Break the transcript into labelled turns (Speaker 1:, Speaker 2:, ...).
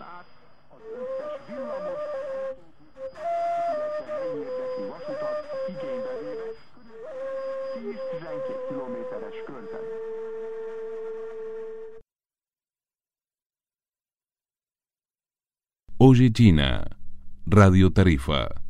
Speaker 1: át az összes villamos, illetve helyi érdekű vasutat igénybe véve 10-12 kilométeres körben.
Speaker 2: Oye China, Radio Tarifa.